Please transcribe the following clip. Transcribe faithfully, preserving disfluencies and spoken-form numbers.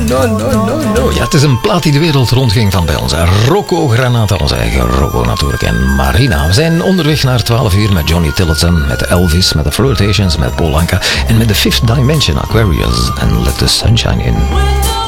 no, no, no, no. Ja, het is een plaat die de wereld rondging van bij ons. Rocco Granata, onze eigen Rocco natuurlijk. En Marina. We zijn onderweg naar twaalf uur met Johnny Tillotson, met Elvis, met de Flirtations, met Paul Anka en met de Fifth Dimension Aquarius en Let the Sunshine In.